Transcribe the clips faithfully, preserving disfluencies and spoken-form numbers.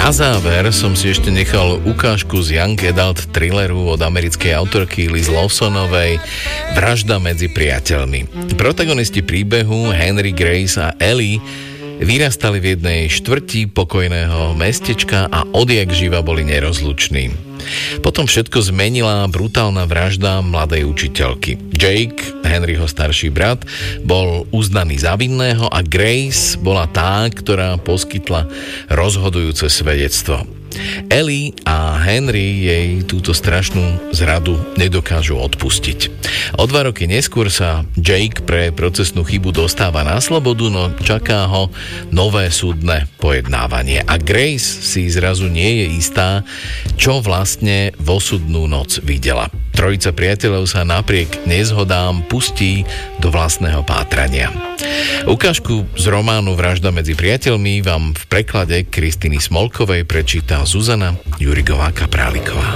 Na záver som si ešte nechal ukážku z young adult thrilleru od americkej autorky Liz Lawsonovej Vražda medzi priateľmi. Protagonisti príbehu Henry, Grace a Ellie vyrastali v jednej štvrti pokojného mestečka a odjak živa boli nerozluční. Potom všetko zmenila brutálna vražda mladej učiteľky. Jake, Henryho starší brat, bol uznaný za vinného a Grace bola tá, ktorá poskytla rozhodujúce svedectvo. Ellie a Henry jej túto strašnú zradu nedokážu odpustiť. O dva roky neskôr sa Jake pre procesnú chybu dostáva na slobodu, no čaká ho nové súdne pojednávanie. A Grace si zrazu nie je istá, čo vlastne v osudnú noc videla. Trojica priateľov sa napriek nezhodám pustí do vlastného pátrania. Ukážku z románu Vražda medzi priateľmi vám v preklade Kristiny Smolkovej prečíta Zuzana Jurigová-Kapráliková.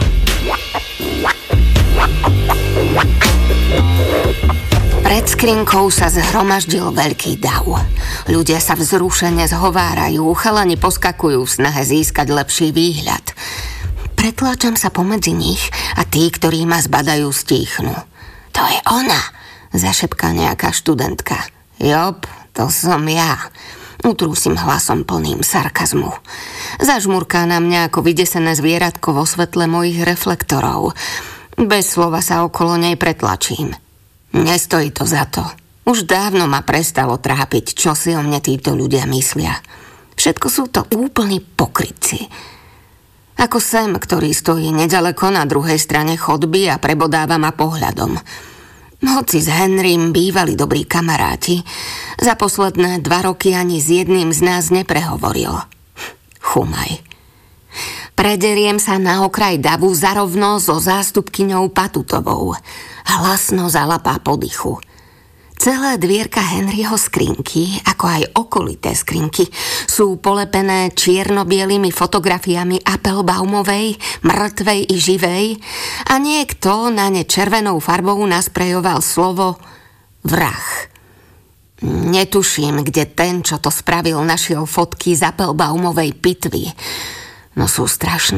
Pred skrinkou sa zhromaždil veľký dav. Ľudia sa vzrušene zhovárajú, chalani poskakujú v snahe získať lepší výhľad. Pretláčam sa pomedzi nich a tí, ktorí ma zbadajú, stíchnu. To je ona, zašepká nejaká študentka. Jop, to som ja. Utrúsim hlasom plným sarkazmu. Zažmurká na mňa ako vydesené zvieratko vo svetle mojich reflektorov. Bez slova sa okolo nej pretlačím. Nestojí to za to. Už dávno ma prestalo trápiť, čo si o mne títo ľudia myslia. Všetko sú to úplní pokrytci. Ako Sam, ktorý stojí nedaleko na druhej strane chodby a prebodáva ma pohľadom. Hoci s Henrym bývali dobrí kamaráti, za posledné dva roky ani s jedným z nás neprehovoril. Chumaj. Prederiem sa na okraj davu zarovno so zástupkyňou Patutovou. Hlasno zalapá po dychu. Celé dvierka Henryho skrinky, ako aj okolité skrinky, sú polepené čierno-bielými fotografiami Appelbaumovej, mŕtvej i živej, a niekto na ne červenou farbou nasprejoval slovo vrah. Netuším, kde ten, čo to spravil, našiel fotky z Appelbaumovej pitvy. No sú strašné.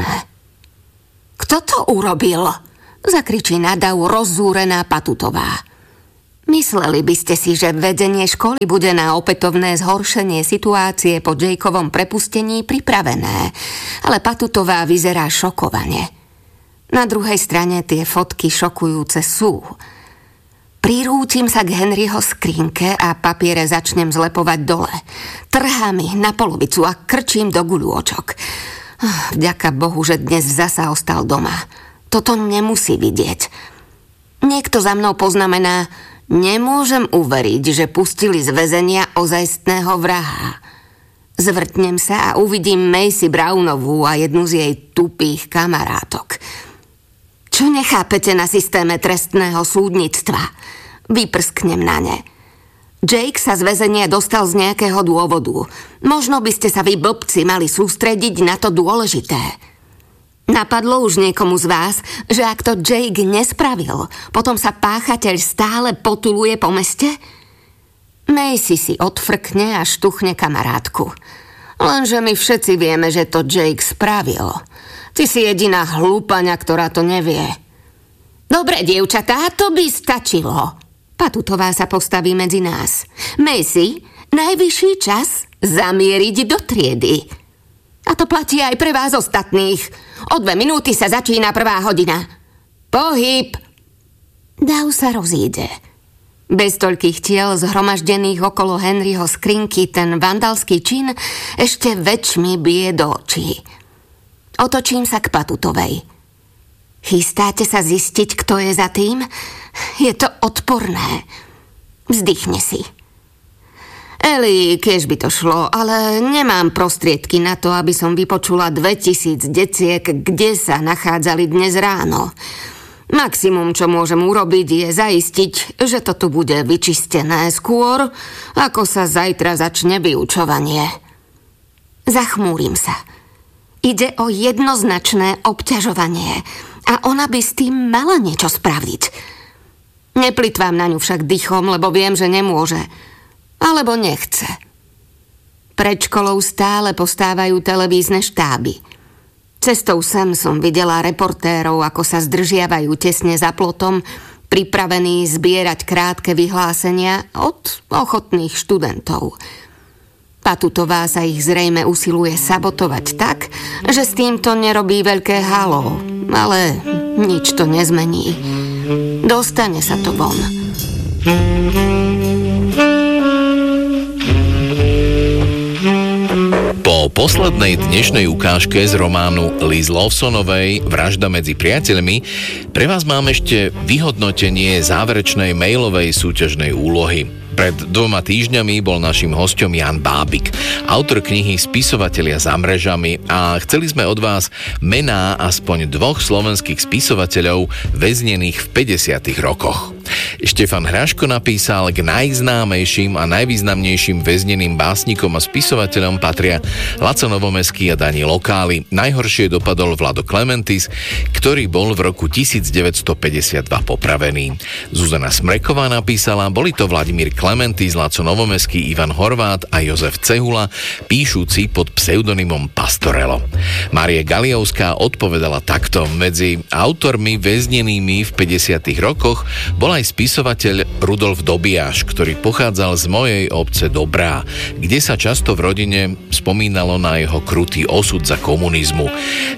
Kto to urobil? Zakričí nadav rozzúrená Patutová. Mysleli by ste si, že vedenie školy bude na opätovné zhoršenie situácie po Jakeovom prepustení pripravené, ale Patutová vyzerá šokovane. Na druhej strane tie fotky šokujúce sú. Prirútim sa k Henryho skrinke a papiere začnem zlepovať dole. Trhám ich na polovicu a krčím do guľôčok. Vďaka Bohu, že dnes zasa ostal doma. Toto nemusí vidieť. Niekto za mnou poznamená: nemôžem uveriť, že pustili z väzenia ozajstného vraha. Zvrtnem sa a uvidím Macy Brownovú a jednu z jej tupých kamarátok. Čo nechápete na systéme trestného súdnictva? Vyprsknem na ne. Jake sa z väzenia dostal z nejakého dôvodu. Možno by ste sa vy blbci mali sústrediť na to dôležité. Napadlo už niekomu z vás, že ak to Jake nespravil, potom sa páchateľ stále potuluje po meste? Macy si odfrkne a štuchne kamarátku. Lenže my všetci vieme, že to Jake spravil. Ty si jediná hlúpaňa, ktorá to nevie. Dobre, dievčatá, to by stačilo. Patutová sa postaví medzi nás. Macy, najvyšší čas zamieriť do triedy. A to platí aj pre vás ostatných. O dve minúty sa začína prvá hodina. Pohyb! Dav sa rozíde. Bez toľkých tiel zhromaždených okolo Henryho skrinky ten vandalský čin ešte väčšmi bije do očí. Otočím sa k Patutovej. Chystáte sa zistiť, kto je za tým? Je to odporné. Vzdychne si. Eli, kiež by to šlo, ale nemám prostriedky na to, aby som vypočula dvetisíc deciek, kde sa nachádzali dnes ráno. Maximum, čo môžem urobiť, je zaistiť, že to tu bude vyčistené skôr, ako sa zajtra začne vyučovanie. Zachmúrim sa. Ide o jednoznačné obťažovanie a ona by s tým mala niečo spraviť. Neplitvám na ňu však dychom, lebo viem, že nemôže. Alebo nechce. Pred školou stále postávajú televízne štáby. Cestou sem som videla reportérov, ako sa zdržiavajú tesne za plotom, pripravení zbierať krátke vyhlásenia od ochotných študentov. Patutová sa ich zrejme usiluje sabotovať tak, že s týmto nerobí veľké halo, ale nič to nezmení. Dostane sa to von. Po poslednej dnešnej ukážke z románu Liz Lawsonovej Vražda medzi priateľmi pre vás mám ešte vyhodnotenie záverečnej mailovej súťažnej úlohy. Pred dvoma týždňami bol naším hosťom Ján Bábik, autor knihy Spisovatelia za mrežami, a chceli sme od vás mená aspoň dvoch slovenských spisovateľov väznených v päťdesiatych rokoch. Štefan Hraško napísal: k najznámejším a najvýznamnejším väzneným básnikom a spisovateľom patria Laco Novomeský a Daniel Lokály. Najhoršie dopadol Vlado Klementis, ktorý bol v roku devätnásťstopäťdesiatdva popravený. Zuzana Smreková napísala: boli to Vladimír Klementis, Laco Novomeský, Ivan Horvát a Jozef Cehula, píšuci pod pseudonymom Pastorelo. Mária Galiovská odpovedala takto: medzi autormi väznenými v päťdesiatych rokoch bol aj spisovateľ Rudolf Dobiaš, ktorý pochádzal z mojej obce Dobrá, kde sa často v rodine spomínalo na jeho krutý osud za komunizmu.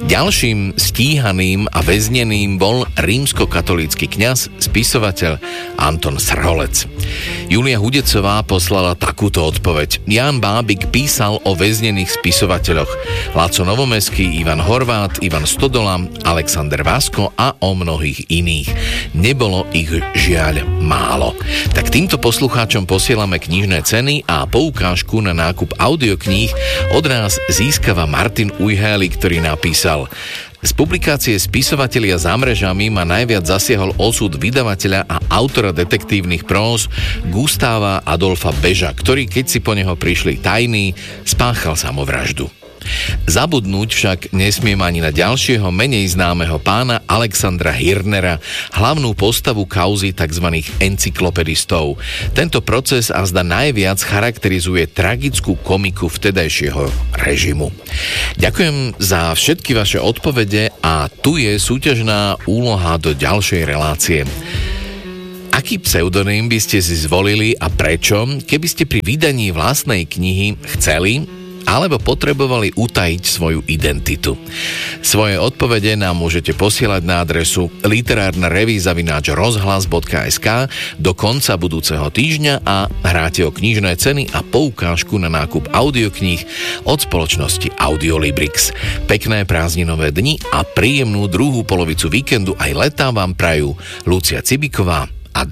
Ďalším stíhaným a väzneným bol rímskokatolícky kňaz, spisovateľ Anton Srholec. Julia Hudecová poslala takúto odpoveď: Ján Bábik písal o väznených spisovateľoch Laco Novomeský, Ivan Horvát, Ivan Stodola, Alexander Vasko a o mnohých iných. Nebolo ich žiaľ málo. Tak týmto poslucháčom posielame knižné ceny a poukážku na nákup audiokníh od nás získava Martin Ujheli, ktorý napísal: z publikácie Spisovatelia za mrežami ma najviac zasiahol osud vydavateľa a autora detektívnych próz Gustáva Adolfa Beža, ktorý, keď si po neho prišli tajní, spáchal samovraždu. Zabudnúť však nesmiem ani na ďalšieho menej známeho pána Alexandra Hirnera, hlavnú postavu kauzy tzv. Encyklopedistov. Tento proces azda najviac charakterizuje tragickú komiku vtedajšieho režimu. Ďakujem za všetky vaše odpovede a tu je súťažná úloha do ďalšej relácie. Aký pseudonym by ste si zvolili a prečo, keby ste pri vydaní vlastnej knihy chceli alebo potrebovali utajiť svoju identitu? Svoje odpovede nám môžete posielať na adresu literárna revue zavináč rozhlas bodka es ká do konca budúceho týždňa a hráte o knižné ceny a poukážku na nákup audiokníh od spoločnosti Audiolibrix. Pekné prázdninové dni a príjemnú druhú polovicu víkendu aj leta vám prajú Lucia Cibiková